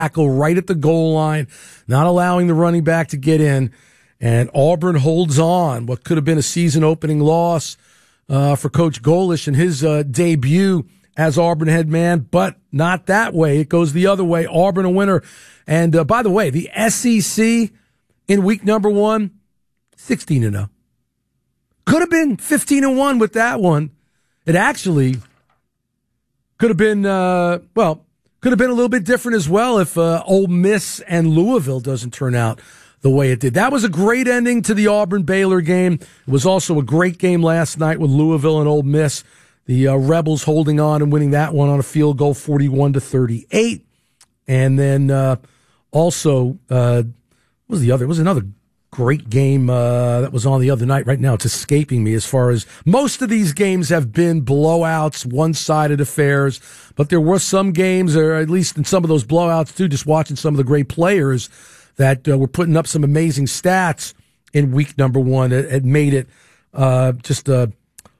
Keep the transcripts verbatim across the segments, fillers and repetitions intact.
tackle right at the goal line, not allowing the running back to get in. And Auburn holds on. What could have been a season-opening loss uh, for Coach Golish in his uh, debut as Auburn head man, but not that way. It goes the other way. Auburn a winner. And uh, by the way, the S E C in week number one, sixteen and oh. Could have been fifteen and one with that one. It actually could have been, uh, well, could have been a little bit different as well if uh, Ole Miss and Louisville doesn't turn out the way it did. That was a great ending to the Auburn-Baylor game. It was also a great game last night with Louisville and Ole Miss. The uh, Rebels holding on and winning that one on a field goal, forty-one to thirty-eight. And then uh, also, uh, what was the other? It was another great game uh, that was on the other night. Right now, it's escaping me as far as most of these games have been blowouts, one-sided affairs. But there were some games, or at least in some of those blowouts too, just watching some of the great players that uh, were putting up some amazing stats in week number one. It, it made it uh, just a,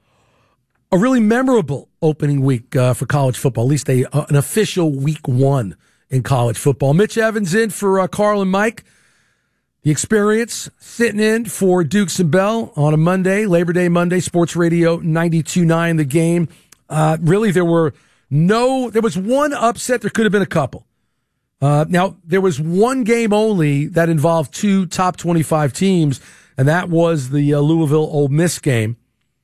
a really memorable opening week uh, for college football, at least a, uh, an official week one in college football. Mitch Evans in for uh, Carl and Mike. The Experience sitting in for Dukes and Bell on a Monday, Labor Day Monday, Sports Radio ninety-two point nine The Game. Uh, really, there were no, there was one upset. There could have been a couple. Uh, now, there was one game only that involved two top twenty-five teams, and that was the uh, Louisville-Ole Miss game.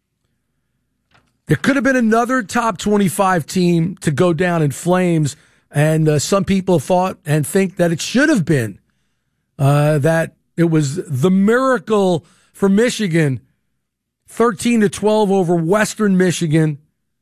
There could have been another top twenty-five team to go down in flames, and uh, some people thought and think that it should have been uh, that it was the miracle for Michigan, thirteen to twelve over Western Michigan.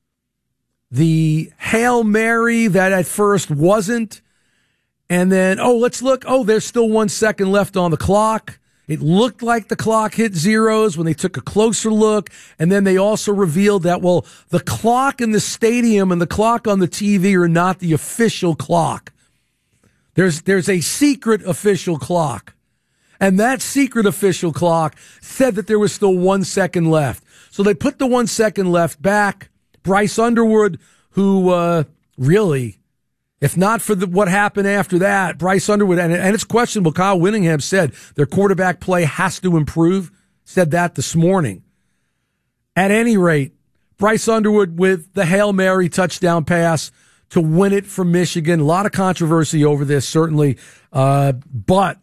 The Hail Mary that at first wasn't. And then, oh, let's look. Oh, there's still one second left on the clock. It looked like the clock hit zeros when they took a closer look. And then they also revealed that, well, the clock in the stadium and the clock on the T V are not the official clock. There's, there's a secret official clock. And that secret official clock said that there was still one second left. So they put the one second left back. Bryce Underwood, who, uh, really, if not for the, what happened after that, Bryce Underwood, and, and it's questionable. Kyle Whittingham said their quarterback play has to improve, said that this morning. At any rate, Bryce Underwood with the Hail Mary touchdown pass to win it for Michigan. A lot of controversy over this, certainly. Uh, but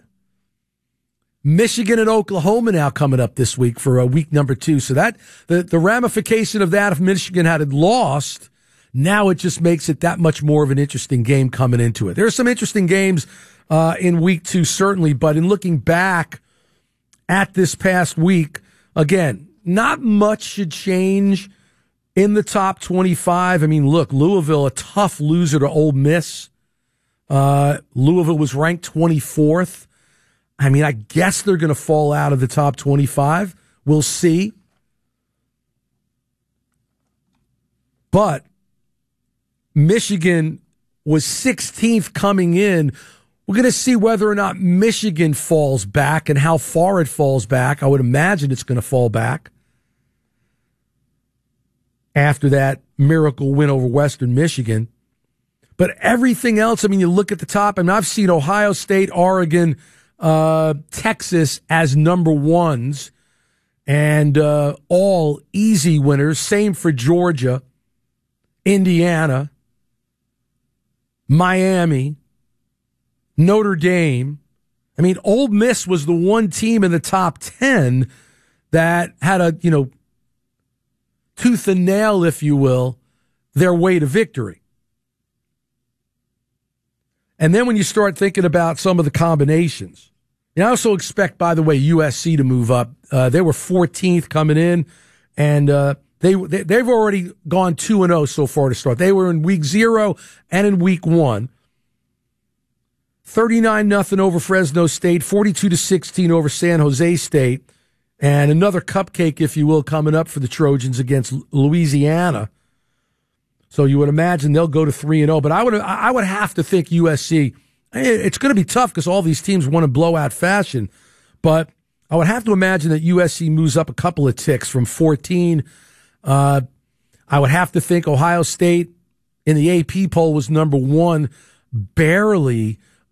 Michigan and Oklahoma now coming up this week for uh, week number two. So that the, the ramification of that, if Michigan had lost, now it just makes it that much more of an interesting game coming into it. There are some interesting games uh, in week two, certainly, but in looking back at this past week, again, not much should change in the top twenty-five. I mean, look, Louisville, a tough loser to Ole Miss. Uh, Louisville was ranked twenty-fourth. I mean, I guess they're going to fall out of the top twenty-five. We'll see. But Michigan was sixteenth coming in. We're going to see whether or not Michigan falls back and how far it falls back. I would imagine it's going to fall back after that miracle win over Western Michigan. But everything else, I mean, you look at the top, I mean, I've seen Ohio State, Oregon, uh, Texas as number ones, and uh, all easy winners. Same for Georgia, Indiana, Miami, Notre Dame. I mean, Ole Miss was the one team in the top ten that had a, you know, tooth and nail, if you will, their way to victory. And then when you start thinking about some of the combinations, and I also expect, by the way, U S C to move up. Uh, they were fourteenth coming in, and uh, they, they, they've already gone two and oh so far to start. They were in week zero and in week one. thirty-nine nothing over Fresno State, forty-two to sixteen over San Jose State, and another cupcake, if you will, coming up for the Trojans against Louisiana. So you would imagine they'll go to three and oh, but I would I would have to think U S C. It's going to be tough because all these teams won in blowout fashion, but I would have to imagine that U S C moves up a couple of ticks from fourteen. Uh, I would have to think Ohio State in the A P poll was number one, barely.